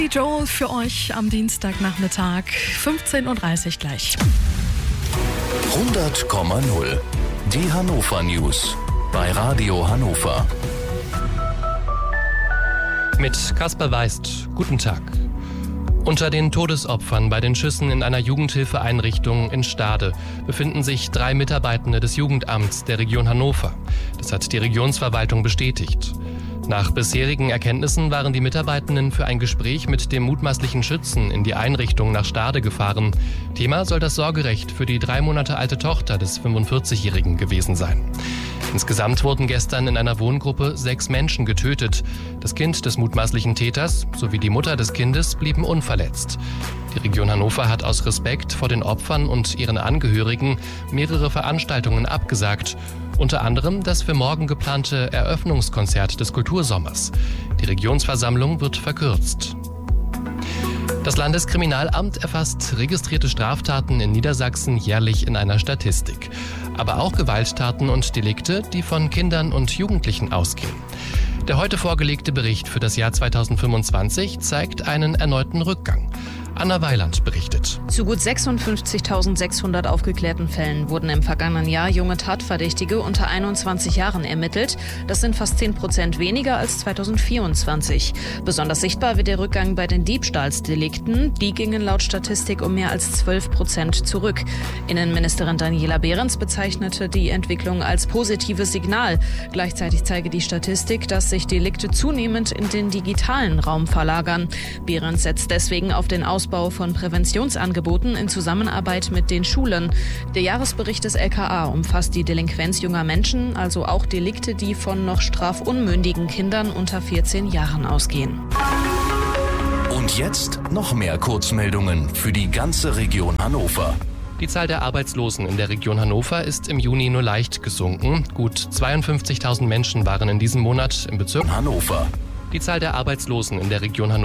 Die Joel für euch am Dienstagnachmittag, 15.30 Uhr gleich. 100,0. Die Hannover News bei Radio Hannover. Mit Kasper Weist, guten Tag. Unter den Todesopfern bei den Schüssen in einer Jugendhilfeeinrichtung in Stade befinden sich 3 Mitarbeitende des Jugendamts der Region Hannover. Das hat die Regionsverwaltung bestätigt. Nach bisherigen Erkenntnissen waren die Mitarbeitenden für ein Gespräch mit dem mutmaßlichen Schützen in die Einrichtung nach Stade gefahren. Thema soll das Sorgerecht für die 3 Monate alte Tochter des 45-Jährigen gewesen sein. Insgesamt wurden gestern in einer Wohngruppe 6 Menschen getötet. Das Kind des mutmaßlichen Täters sowie die Mutter des Kindes blieben unverletzt. Die Region Hannover hat aus Respekt vor den Opfern und ihren Angehörigen mehrere Veranstaltungen abgesagt. Unter anderem das für morgen geplante Eröffnungskonzert des Kultursommers. Die Regionsversammlung wird verkürzt. Das Landeskriminalamt erfasst registrierte Straftaten in Niedersachsen jährlich in einer Statistik. Aber auch Gewalttaten und Delikte, die von Kindern und Jugendlichen ausgehen. Der heute vorgelegte Bericht für das Jahr 2025 zeigt einen erneuten Rückgang. Anna Weiland berichtet. Zu gut 56.600 aufgeklärten Fällen wurden im vergangenen Jahr junge Tatverdächtige unter 21 Jahren ermittelt. Das sind fast 10% weniger als 2024. Besonders sichtbar wird der Rückgang bei den Diebstahlsdelikten. Die gingen laut Statistik um mehr als 12% zurück. Innenministerin Daniela Behrens bezeichnete die Entwicklung als positives Signal. Gleichzeitig zeige die Statistik, dass sich Delikte zunehmend in den digitalen Raum verlagern. Behrens setzt deswegen auf den Ausbau von Präventionsangeboten in Zusammenarbeit mit den Schulen. Der Jahresbericht des LKA umfasst die Delinquenz junger Menschen, also auch Delikte, die von noch strafunmündigen Kindern unter 14 Jahren ausgehen. Und jetzt noch mehr Kurzmeldungen für die ganze Region Hannover. Die Zahl der Arbeitslosen in der Region Hannover ist im Juni nur leicht gesunken. Gut 52.000 Menschen waren in diesem Monat im Bezirk Hannover. Die Zahl der Arbeitslosen in der Region Hannover